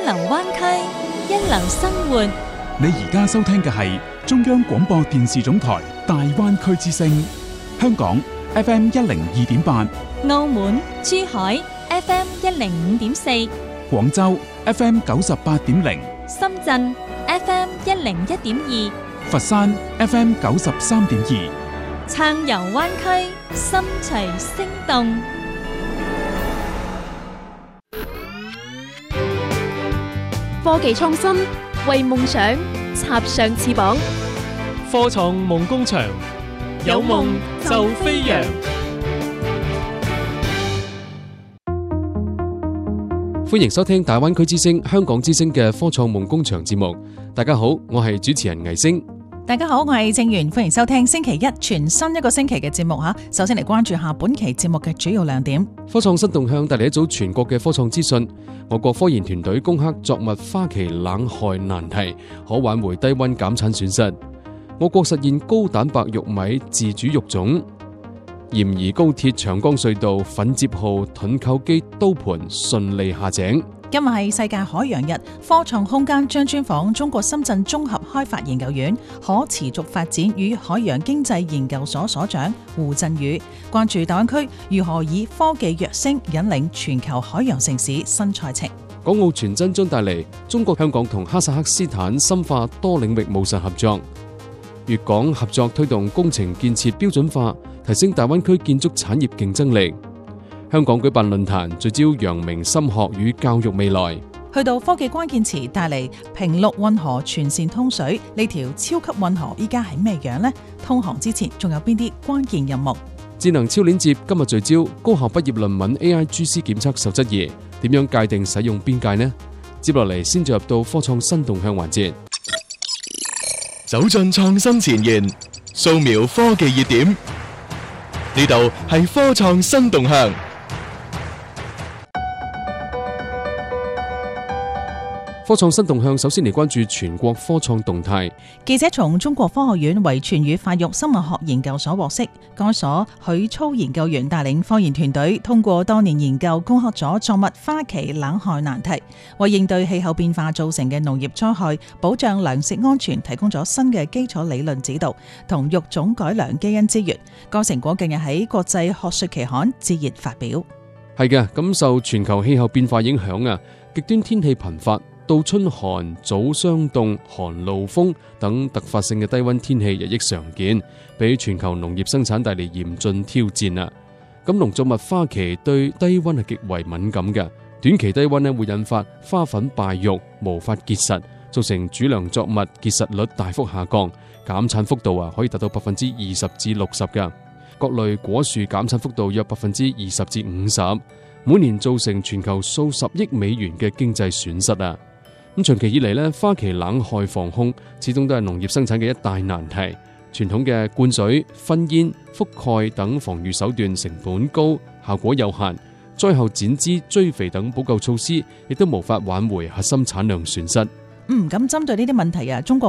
流灣區，一流生活。 你而家收聽嘅係中央廣播電視總台大灣區之聲，香港 FM 102.8， 澳門、珠海 FM 105.4， 廣州 FM 98.0， 深圳 FM 101.2， 佛山 FM 93.2， 暢遊灣區，心隨聲動。 科技創新，為夢想插上翅膀。 科創夢工場，有夢就飛揚。 歡迎收聽大灣區之聲、香港之聲嘅科創夢工場節目。大家好，我係主持人魏星。 大家好，我係正源，歡迎收聽星期一全新一個星期嘅節目吓。首先嚟關注下本期節目嘅主要亮點。 科創新動向帶嚟一組全國嘅科創資訊。我國科研團隊攻克作物花期冷害難題，可挽回低溫減產損失。我國實現高蛋白玉米自主育種。鹽宜高鐵長江隧道奮捷號盾構機刀盤順利下井。 今日係世界海洋日，科創空間將專訪中國深圳綜合開發研究院可持續發展與海洋經濟研究所所長胡振宇，關注大灣區如何以科技躍升引領全球海洋城市新賽程。 港澳傳真將帶嚟中國香港同哈薩克斯坦深化多領域務實合作，粵港合作推動工程建設標準化，提升大灣區建築產業競爭力。香港舉辦論壇，聚焦陽明心學與教育未來。 去到科技關鍵詞帶嚟平陸運河全線通水，呢條超級運河依家係咩樣呢？通航之前仲有邊啲關鍵任務？ 智能超鏈接今日聚焦高校畢業論文 AIGC 檢測受質疑，點樣界定使用邊界呢？接落嚟先進入到科創新動向環節， 走進創新前沿，掃描科技熱點，呢度係科創新動向。 科創新動向首先嚟關注全國科創動態。 記者從中國科學院遺傳與發育生物學研究所獲悉，該所許操研究員帶領科研團隊通過多年研究，攻克咗作物花期冷害難題，為應對氣候變化造成嘅農業災害、保障糧食安全提供咗新嘅基礎理論指導同育種改良基因資源。該成果近日喺國際學術期刊《自然》發表。 係嘅，咁受全球氣候變化影響啊，極端天氣頻發，到春寒、早霜凍、寒露風等突發性嘅低溫天氣日益常見，俾全球農業生產帶嚟嚴峻挑戰啊！咁農作物花期對低溫係極為敏感嘅，短期低溫咧會引發花粉敗育，無法結實，造成主糧作物結實率大幅下降，減產幅度可以達到20%至60%嘅。各類果樹減產幅度約20%至50%，每年造成全球數十億美元嘅經濟損失啊！咁長期以嚟咧，花期冷害防控始終都係農業生產嘅一大難題。傳統嘅灌水、熏煙、覆蓋等防禦手段成本高，效果有限。災後剪枝、追肥等補救措施亦都無法挽回核心產量損失。 咁針對呢啲問題中國